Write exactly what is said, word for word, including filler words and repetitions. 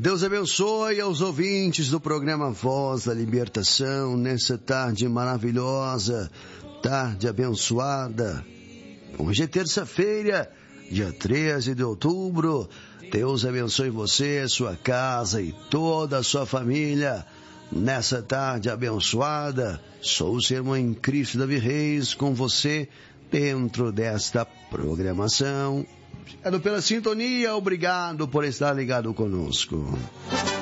Deus abençoe aos ouvintes do programa Voz da Libertação nessa tarde maravilhosa, tarde abençoada. Hoje é terça-feira, dia treze de outubro. Deus abençoe você, sua casa e toda a sua família nessa tarde abençoada. Sou o seu irmão em Cristo Davi Reis com você dentro desta programação. Obrigado pela sintonia, obrigado por estar ligado conosco.